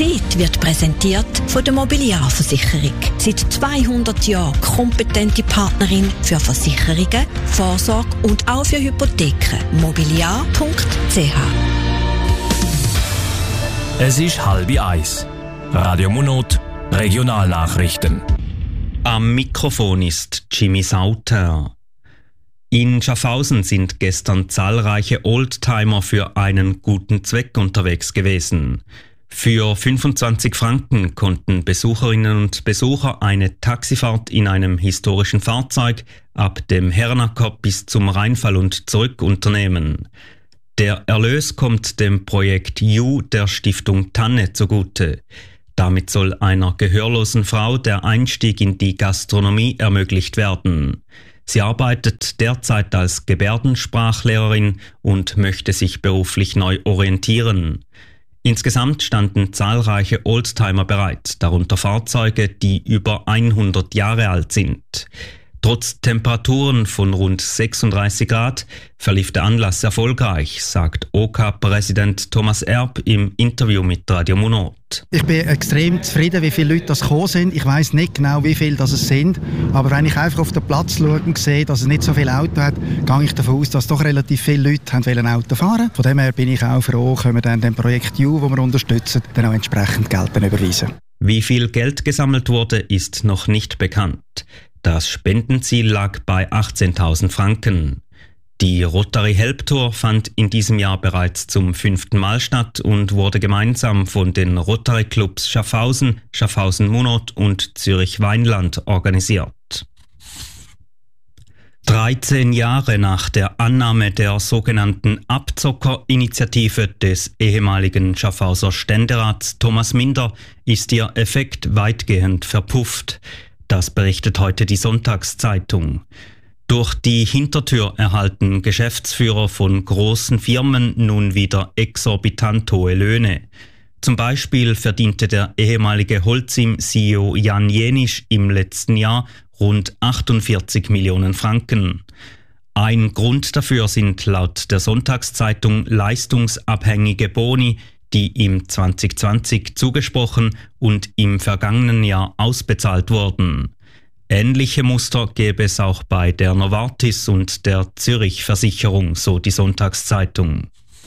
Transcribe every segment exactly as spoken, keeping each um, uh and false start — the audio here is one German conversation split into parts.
Zeit wird präsentiert von der Mobiliarversicherung. Seit zweihundert Jahren kompetente Partnerin für Versicherungen, Vorsorge und auch für Hypotheken. mobiliar punkt c h. Es ist halb eins. Radio Monot, Regionalnachrichten. Am Mikrofon ist Jimmy Sauter. In Schaffhausen sind gestern zahlreiche Oldtimer für einen guten Zweck unterwegs gewesen. Für fünfundzwanzig Franken konnten Besucherinnen und Besucher eine Taxifahrt in einem historischen Fahrzeug ab dem Herrenacker bis zum Rheinfall und zurück unternehmen. Der Erlös kommt dem Projekt You der Stiftung Tanne zugute. Damit soll einer gehörlosen Frau der Einstieg in die Gastronomie ermöglicht werden. Sie arbeitet derzeit als Gebärdensprachlehrerin und möchte sich beruflich neu orientieren. Insgesamt standen zahlreiche Oldtimer bereit, darunter Fahrzeuge, die über hundert Jahre alt sind. Trotz Temperaturen von rund sechsunddreißig Grad verlief der Anlass erfolgreich, sagt O K-Präsident Thomas Erb im Interview mit Radio Monot. Ich bin extrem zufrieden, wie viele Leute das gekommen sind. Ich weiss nicht genau, wie viele das es sind. Aber wenn ich einfach auf den Platz schaue und sehe, dass es nicht so viele Autos hat, gehe ich davon aus, dass doch relativ viele Leute haben wollen Auto fahren. Von dem her bin ich auch froh, können wir dann dem Projekt You, das wir unterstützen, dann auch entsprechend Geld überweisen. Wie viel Geld gesammelt wurde, ist noch nicht bekannt. Das Spendenziel lag bei achtzehntausend Franken. Die Rotary Help Tour fand in diesem Jahr bereits zum fünften Mal statt und wurde gemeinsam von den Rotary Clubs Schaffhausen, Schaffhausen Monot und Zürich Weinland organisiert. dreizehn Jahre nach der Annahme der sogenannten Abzocker-Initiative des ehemaligen Schaffhauser Ständerats Thomas Minder ist ihr Effekt weitgehend verpufft. Das berichtet heute die Sonntagszeitung. Durch die Hintertür erhalten Geschäftsführer von großen Firmen nun wieder exorbitant hohe Löhne. Zum Beispiel verdiente der ehemalige Holcim-C E O Jan Jenisch im letzten Jahr rund achtundvierzig Millionen Franken. Ein Grund dafür sind laut der Sonntagszeitung leistungsabhängige Boni, die ihm zwanzig zwanzig zugesprochen und im vergangenen Jahr ausbezahlt wurden. Ähnliche Muster gäbe es auch bei der Novartis und der Zürich-Versicherung, so die Sonntagszeitung.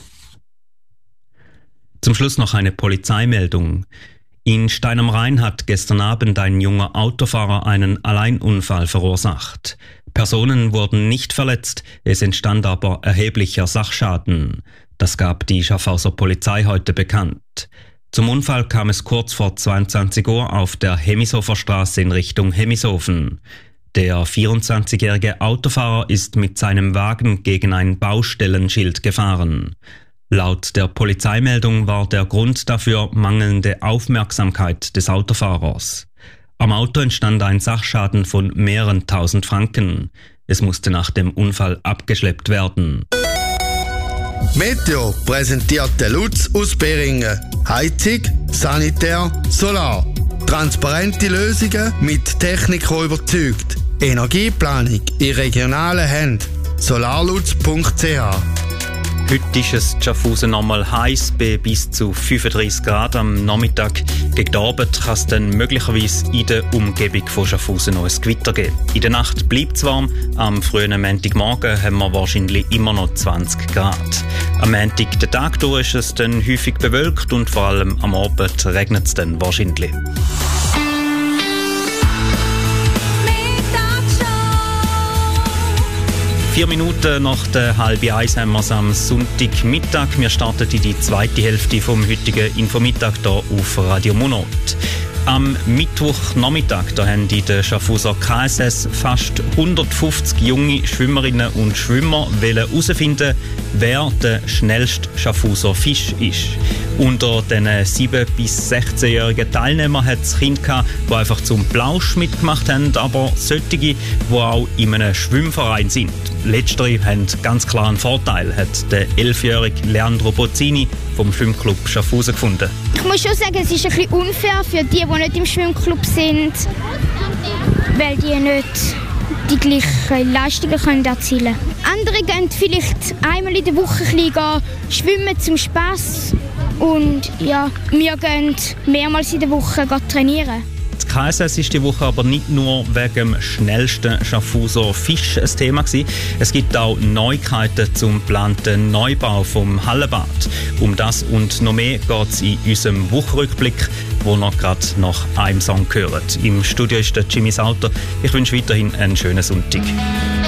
Zum Schluss noch eine Polizeimeldung. In Stein am Rhein hat gestern Abend ein junger Autofahrer einen Alleinunfall verursacht. Personen wurden nicht verletzt, es entstand aber erheblicher Sachschaden. Das gab die Schaffhauser Polizei heute bekannt. Zum Unfall kam es kurz vor zweiundzwanzig Uhr auf der Hemishofer Straße in Richtung Hemishofen. Der vierundzwanzigjährige Autofahrer ist mit seinem Wagen gegen ein Baustellenschild gefahren. Laut der Polizeimeldung war der Grund dafür mangelnde Aufmerksamkeit des Autofahrers. Am Auto entstand ein Sachschaden von mehreren tausend Franken. Es musste nach dem Unfall abgeschleppt werden. Meteo präsentiert der Lutz aus Beringen. Heizung, Sanitär, Solar. Transparente Lösungen mit Technik, die überzeugt. Energieplanung in regionalen Händen. solarlutz punkt c h. Heute ist es in Schaffhausen nochmal heiß bei bis zu fünfunddreißig Grad am Nachmittag. Gegen den Abend kann es dann möglicherweise in der Umgebung von Schaffhausen noch ein Gewitter geben. In der Nacht bleibt es warm, am frühen Montagmorgen haben wir wahrscheinlich immer noch zwanzig Grad. Am Montag, den Tag durch, ist es dann häufig bewölkt und vor allem am Abend regnet es dann wahrscheinlich. Vier Minuten nach der halben eins haben wir es am Sonntagmittag. Wir starten in die zweite Hälfte vom heutigen Infomittag hier auf Radio Monot. Am Mittwochnachmittag da haben in der Schaffhauser K S S fast hundertfünfzig junge Schwimmerinnen und Schwimmer herausfinden, wer der schnellste Schaffhauser Fisch ist. Unter den sieben- bis sechzehnjährigen Teilnehmern hat es Kinder gehabt, die einfach zum Plausch mitgemacht haben, aber solche, die auch in einem Schwimmverein sind. Letztere haben ganz klar einen Vorteil, hat der elfjährige Leandro Bozzini vom Schwimmclub Schaffhausen gefunden. Ich muss schon sagen, es ist ein bisschen unfair für die, die nicht im Schwimmclub sind, weil die nicht die gleichen Leistungen können erzielen können. Andere gehen vielleicht einmal in der Woche ein bisschen schwimmen zum Spass Und ja, wir gehen mehrmals in der Woche trainieren. Das K S S ist die Woche aber nicht nur wegen dem schnellsten Schaffhauser Fisch ein Thema gewesen. Es gibt auch Neuigkeiten zum geplanten Neubau vom Hallenbad. Um das und noch mehr geht es in unserem Wochenrückblick, wo noch gerade nach einem Song gehört. Im Studio ist der Jimmy Sauter. Ich wünsche weiterhin einen schönen Sonntag.